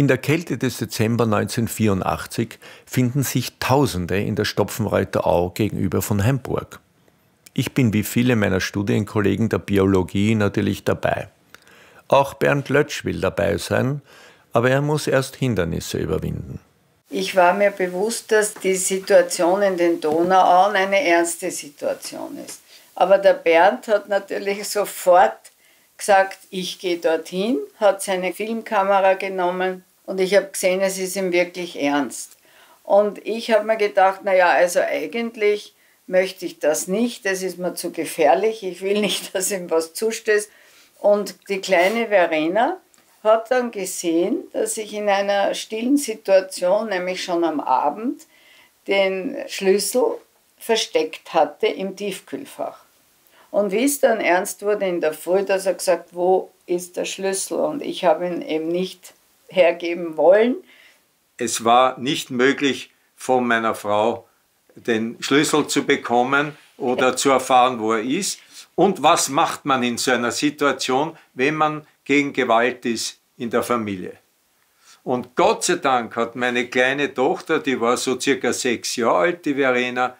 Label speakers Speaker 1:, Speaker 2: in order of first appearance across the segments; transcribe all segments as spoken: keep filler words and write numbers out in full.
Speaker 1: In der Kälte des Dezember neunzehnhundertvierundachtzig finden sich Tausende in der Stopfenreuther Au gegenüber von Haimburg. Ich bin wie viele meiner Studienkollegen der Biologie natürlich dabei. Auch Bernd Lötsch will dabei sein, aber er muss erst Hindernisse überwinden.
Speaker 2: Ich war mir bewusst, dass die Situation in den Donauauen eine ernste Situation ist. Aber der Bernd hat natürlich sofort gesagt, ich gehe dorthin, hat seine Filmkamera genommen und ich habe gesehen, es ist ihm wirklich ernst. Und ich habe mir gedacht, naja, also eigentlich möchte ich das nicht, das ist mir zu gefährlich, ich will nicht, dass ihm was zustößt. Und die kleine Verena hat dann gesehen, dass ich in einer stillen Situation, nämlich schon am Abend, den Schlüssel versteckt hatte im Tiefkühlfach. Und wie es dann ernst wurde in der Früh, dass er gesagt, wo ist der Schlüssel? Und ich habe ihn eben nicht hergeben wollen.
Speaker 3: Es war nicht möglich, von meiner Frau den Schlüssel zu bekommen oder ja. zu erfahren, wo er ist. Und was macht man in so einer Situation, wenn man gegen Gewalt ist in der Familie? Und Gott sei Dank hat meine kleine Tochter, die war so circa sechs Jahre alt, die Verena,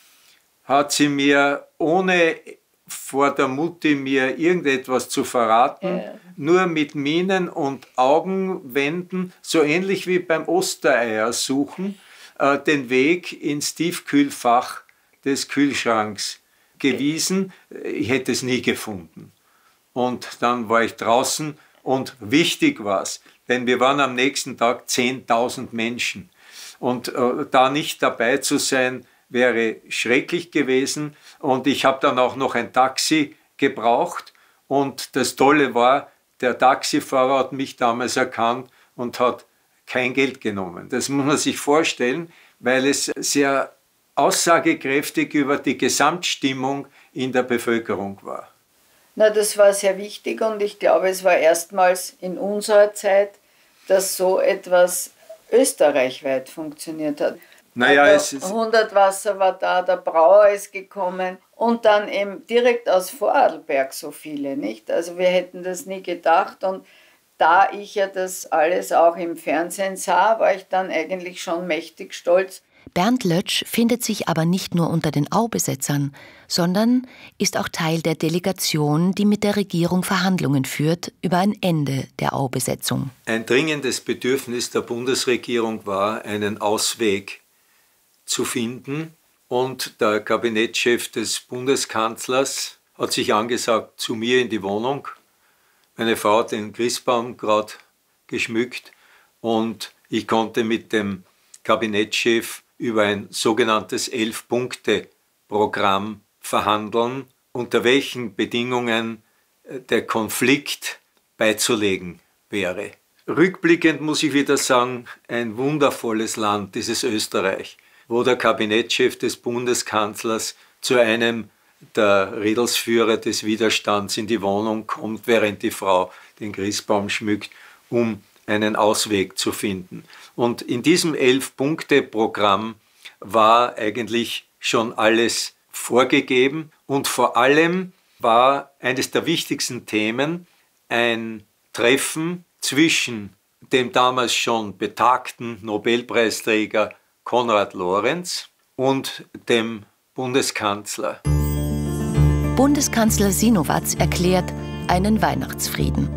Speaker 3: hat sie mir ohne vor der Mutti mir irgendetwas zu verraten, ja. nur mit Mienen und Augenwenden, so ähnlich wie beim Ostereier suchen, äh, den Weg ins Tiefkühlfach des Kühlschranks gewiesen. Ich hätte es nie gefunden. Und dann war ich draußen und wichtig war es, denn wir waren am nächsten Tag zehntausend Menschen. Und äh, da nicht dabei zu sein, wäre schrecklich gewesen. Und ich habe dann auch noch ein Taxi gebraucht. Und das Tolle war, der Taxifahrer hat mich damals erkannt und hat kein Geld genommen. Das muss man sich vorstellen, weil es sehr aussagekräftig über die Gesamtstimmung in der Bevölkerung war.
Speaker 2: Na, das war sehr wichtig und ich glaube, es war erstmals in unserer Zeit, dass so etwas österreichweit funktioniert hat.
Speaker 3: Naja,
Speaker 2: also
Speaker 3: es ist
Speaker 2: Hundertwasser war da, der Brauer ist gekommen und dann eben direkt aus Vorarlberg so viele, nicht? Also wir hätten das nie gedacht und da ich ja das alles auch im Fernsehen sah, war ich dann eigentlich schon mächtig stolz.
Speaker 4: Bernd Lötsch findet sich aber nicht nur unter den Aubesetzern, sondern ist auch Teil der Delegation, die mit der Regierung Verhandlungen führt über ein Ende der Aubesetzung.
Speaker 3: Ein dringendes Bedürfnis der Bundesregierung war, einen Ausweg zu finden. Und der Kabinettschef des Bundeskanzlers hat sich angesagt zu mir in die Wohnung. Meine Frau hat den Christbaum gerade geschmückt und ich konnte mit dem Kabinettschef über ein sogenanntes Elf-Punkte-Programm verhandeln, unter welchen Bedingungen der Konflikt beizulegen wäre. Rückblickend muss ich wieder sagen, ein wundervolles Land, dieses Österreich, wo der Kabinettschef des Bundeskanzlers zu einem der Redelsführer des Widerstands in die Wohnung kommt, während die Frau den Christbaum schmückt, um einen Ausweg zu finden. Und in diesem Elf-Punkte-Programm war eigentlich schon alles vorgegeben und vor allem war eines der wichtigsten Themen ein Treffen zwischen dem damals schon betagten Nobelpreisträger Konrad Lorenz und dem Bundeskanzler.
Speaker 4: Bundeskanzler Sinowatz erklärt einen Weihnachtsfrieden.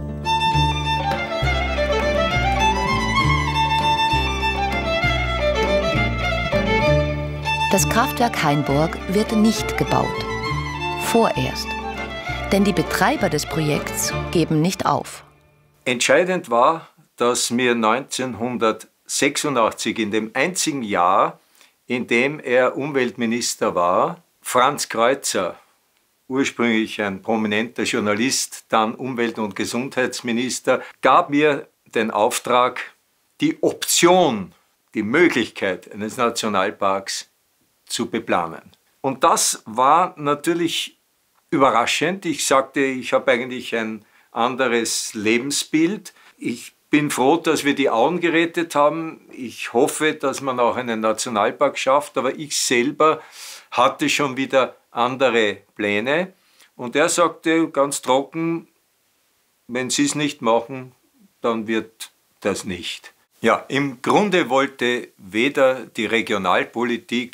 Speaker 4: Das Kraftwerk Hainburg wird nicht gebaut. Vorerst. Denn die Betreiber des Projekts geben nicht auf.
Speaker 3: Entscheidend war, dass mir neunzehnhundertsechsundachtzig, in dem einzigen Jahr, in dem er Umweltminister war, Franz Kreuzer, ursprünglich ein prominenter Journalist, dann Umwelt- und Gesundheitsminister, gab mir den Auftrag, die Option, die Möglichkeit eines Nationalparks zu beplanen. Und das war natürlich überraschend. Ich sagte, ich habe eigentlich ein anderes Lebensbild. Ich bin froh, dass wir die Auen gerettet haben. Ich hoffe, dass man auch einen Nationalpark schafft, aber ich selber hatte schon wieder andere Pläne. Und er sagte ganz trocken, wenn Sie es nicht machen, dann wird das nicht. Ja, im Grunde wollte weder die Regionalpolitik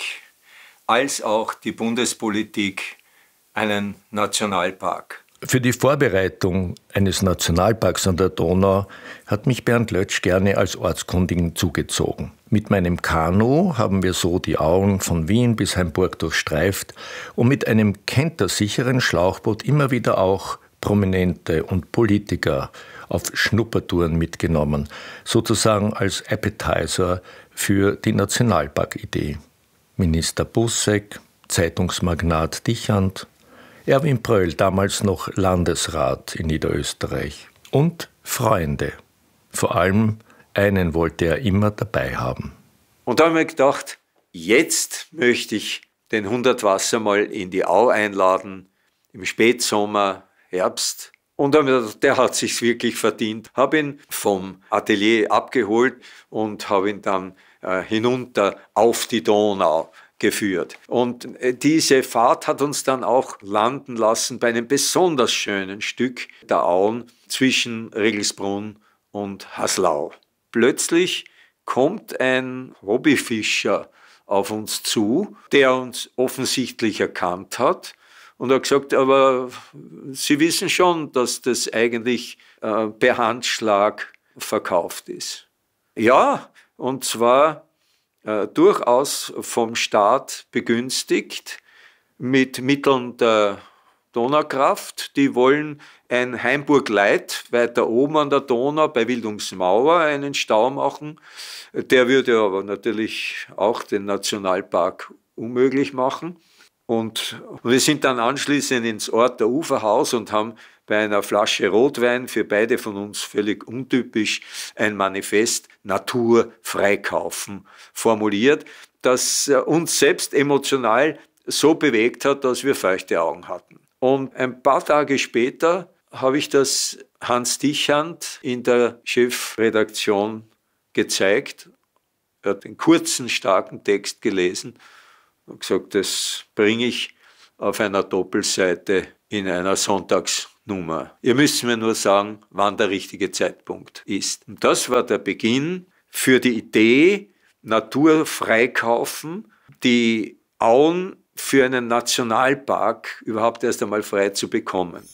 Speaker 3: als auch die Bundespolitik einen Nationalpark.
Speaker 1: Für die Vorbereitung eines Nationalparks an der Donau hat mich Bernd Lötsch gerne als Ortskundigen zugezogen. Mit meinem Kanu haben wir so die Auen von Wien bis Hainburg durchstreift und mit einem kentersicheren Schlauchboot immer wieder auch Prominente und Politiker auf Schnuppertouren mitgenommen, sozusagen als Appetizer für die Nationalpark-Idee. Minister Busseck, Zeitungsmagnat Dichand, Erwin Pröll, damals noch Landesrat in Niederösterreich, und Freunde. Vor allem einen wollte er immer dabei haben.
Speaker 3: Und da habe ich mir gedacht, jetzt möchte ich den Hundertwasser mal in die Au einladen, im Spätsommer, Herbst. Und dann habe ich gedacht, der hat sich's wirklich verdient. Habe ihn vom Atelier abgeholt und habe ihn dann äh, hinunter auf die Donau geführt. Und diese Fahrt hat uns dann auch landen lassen bei einem besonders schönen Stück der Auen zwischen Regelsbrunn und Haslau. Plötzlich kommt ein Hobbyfischer auf uns zu, der uns offensichtlich erkannt hat und hat gesagt, aber Sie wissen schon, dass das eigentlich äh, per Handschlag verkauft ist. Ja, und zwar Äh, durchaus vom Staat begünstigt mit Mitteln der Donaukraft. Die wollen ein Hainburg-Light weiter oben an der Donau bei Wildungsmauer einen Stau machen. Der würde aber natürlich auch den Nationalpark unmöglich machen. Und wir sind dann anschließend ins Orter Uferhaus und haben bei einer Flasche Rotwein, für beide von uns völlig untypisch, ein Manifest Natur freikaufen formuliert, das uns selbst emotional so bewegt hat, dass wir feuchte Augen hatten. Und ein paar Tage später habe ich das Hans Dichand in der Chefredaktion gezeigt. Er hat den kurzen, starken Text gelesen und gesagt, das bringe ich auf einer Doppelseite in einer Sonntagsnummer. Ihr müsst mir nur sagen, wann der richtige Zeitpunkt ist. Und das war der Beginn für die Idee, Natur freikaufen, die Auen für einen Nationalpark überhaupt erst einmal frei zu bekommen.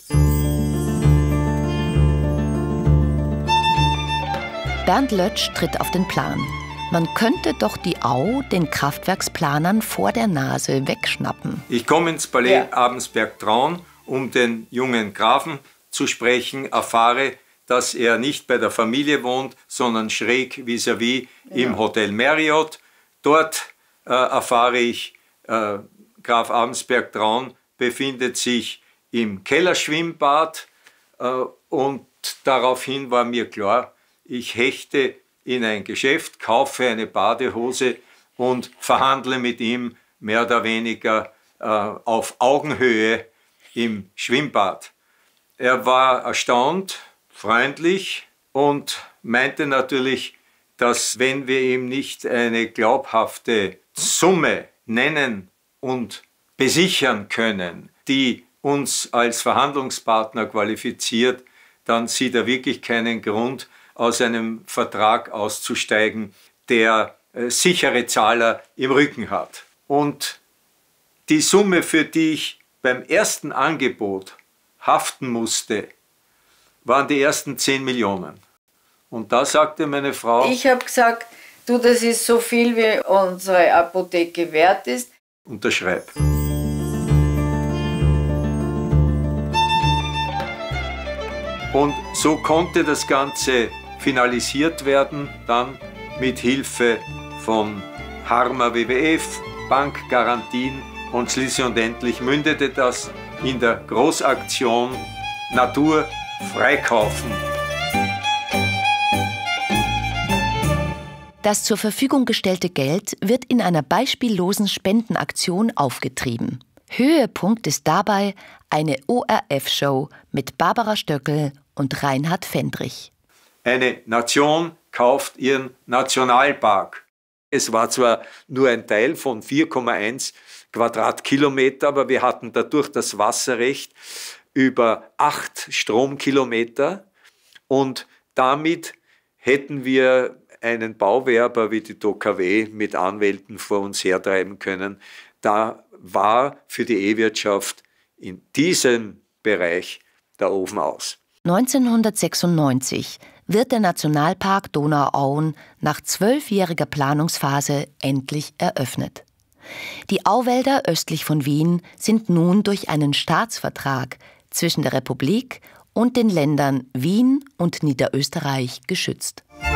Speaker 4: Bernd Lötsch tritt auf den Plan. Man könnte doch die Au den Kraftwerksplanern vor der Nase wegschnappen.
Speaker 3: Ich komme ins Palais
Speaker 2: Ja.
Speaker 3: Abensberg-Traun, um den jungen Grafen zu sprechen, erfahre, dass er nicht bei der Familie wohnt, sondern schräg vis-à-vis im Hotel Marriott. Dort äh, erfahre ich, äh, Graf Abensberg-Traun befindet sich im Kellerschwimmbad äh, und daraufhin war mir klar, ich hechte in ein Geschäft, kaufe eine Badehose und verhandle mit ihm mehr oder weniger äh, auf Augenhöhe im Schwimmbad. Er war erstaunt, freundlich und meinte natürlich, dass wenn wir ihm nicht eine glaubhafte Summe nennen und besichern können, die uns als Verhandlungspartner qualifiziert, dann sieht er wirklich keinen Grund, aus einem Vertrag auszusteigen, der äh, sichere Zahler im Rücken hat. Und die Summe, für die ich beim ersten Angebot haften musste, waren die ersten zehn Millionen. Und da sagte meine Frau...
Speaker 2: Ich habe gesagt, du, das ist so viel, wie unsere Apotheke wert ist.
Speaker 3: Unterschreib. Und so konnte das Ganze finalisiert werden, dann mit Hilfe von Harmer W W F, Bankgarantien und schließlich und endlich mündete das in der Großaktion Natur freikaufen.
Speaker 4: Das zur Verfügung gestellte Geld wird in einer beispiellosen Spendenaktion aufgetrieben. Höhepunkt ist dabei eine O R F-Show mit Barbara Stöckel und Reinhard Fendrich.
Speaker 3: Eine Nation kauft ihren Nationalpark. Es war zwar nur ein Teil von vier Komma eins Quadratkilometer, aber wir hatten dadurch das Wasserrecht über acht Stromkilometer und damit hätten wir einen Bauwerber wie die D O K W mit Anwälten vor uns hertreiben können. Da war für die E-Wirtschaft in diesem Bereich der Ofen aus.
Speaker 4: neunzehnhundertsechsundneunzig wird der Nationalpark Donauauen nach zwölfjähriger Planungsphase endlich eröffnet. Die Auwälder östlich von Wien sind nun durch einen Staatsvertrag zwischen der Republik und den Ländern Wien und Niederösterreich geschützt.